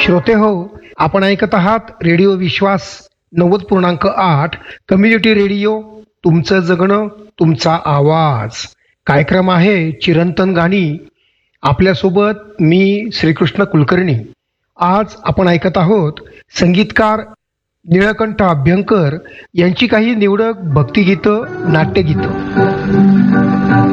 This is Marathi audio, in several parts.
श्रोते हो, आपण ऐकत आहात रेडिओ विश्वास 90.8 कम्युनिटी रेडिओ. तुमचं जगणं तुमचा आवाज. कार्यक्रम आहे चिरंतन गाणी. आपल्यासोबत मी श्रीकृष्ण कुलकर्णी. आज आपण ऐकत आहोत संगीतकार निळकंठ अभ्यंकर यांची काही निवडक भक्तिगीतं, नाट्यगीतं.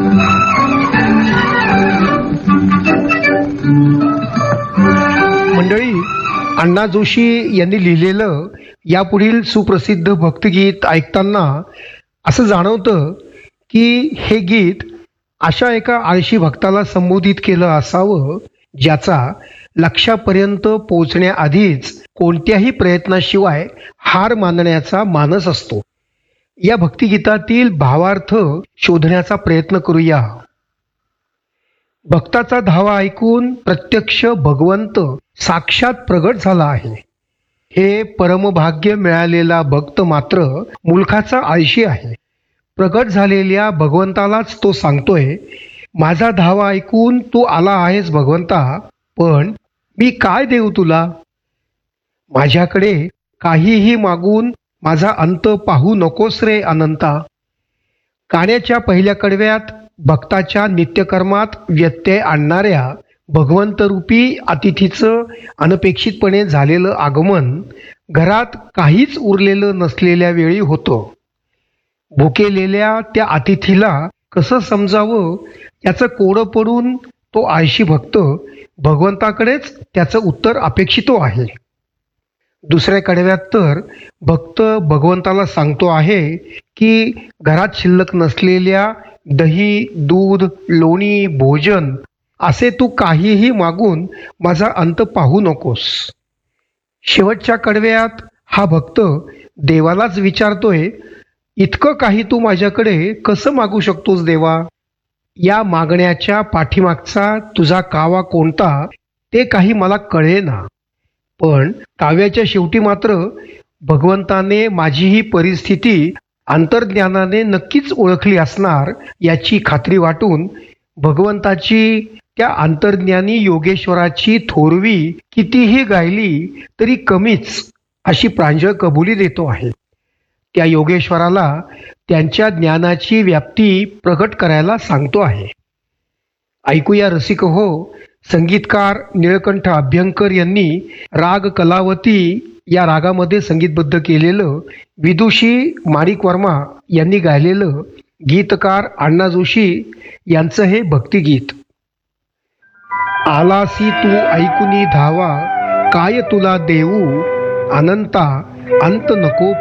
मंडळी, अण्णा जोशी यांनी लिहिलेलं यापुढील सुप्रसिद्ध भक्तिगीत ऐकताना असं जाणवतं की हे गीत अशा एका आळशी भक्ताला संबोधित केलं असावं ज्याचा लक्ष्यापर्यंत पोहोचण्याआधीच कोणत्याही प्रयत्नाशिवाय हार मानण्याचा मानस असतो. या भक्तिगीतातील भावार्थ शोधण्याचा प्रयत्न करूया. भक्ताचा धावा ऐकून प्रत्यक्ष भगवंत साक्षात प्रगट झाला आहे. हे परमभाग्य मिळालेला भक्त मात्र मुलखाचा आळशी आहे. प्रगट झालेल्या भगवंतालाच तो सांगतोय, माझा धावा ऐकून तू आला आहेस भगवंता, पण मी काय देऊ तुला? माझ्याकडे काहीही मागून माझा अंत पाहू नकोस रे अनंता. गाण्याच्या पहिल्या कडव्यात भक्ताच्या नित्यकर्मात व्यत्यय आणणाऱ्या भगवंतरूपी अतिथीचं अनपेक्षितपणे झालेलं आगमन घरात काहीच उरलेलं नसलेल्या वेळी होतं. भुकेलेल्या त्या अतिथीला कसं समजावं याचं कोडं पडून तो आळशी भक्त भगवंताकडेच त्याचं उत्तर अपेक्षितो आहे. दुसऱ्या कडव्यात तर भक्त भगवंताला सांगतो आहे की घरात शिल्लक नसलेल्या दही, दूध, लोणी, भोजन असे तू काहीही मागून माझा अंत पाहू नकोस. शेवटच्या कडव्यात हा भक्त देवालाच विचारतोय, इतकं काही तू माझ्याकडे कसं मागू शकतोस देवा? या मागण्याच्या पाठीमागचा तुझा कावा कोणता ते काही मला कळेना. पण काव्याच्या शेवटी मात्र भगवंताने माझी ही परिस्थिती अंतर्ज्ञानाने नक्कीच ओळखली असणार याची खात्री वाटून भगवंताची त्या अंतर्ज्ञानी योगेश्वराची थोरवी कितीही गायली तरी कमीच अशी प्रांजळ कबुली देतो आहे. त्या योगेश्वराला त्यांच्या ज्ञानाची व्याप्ती प्रकट करायला सांगतो आहे. ऐकूया रसिक हो, संगीतकार निळकंठ अभ्यंकर यांनी राग कलावती या रागामध्ये संगीतबद्ध केलेलं, विदुषी माणिक वर्मा यांनी गायलेलं, गीतकार अण्णा जोशी यांचं हे भक्तिगीत. आलासी तू ऐकुनी धावा, काय तुला देऊ अनंता, अंत नको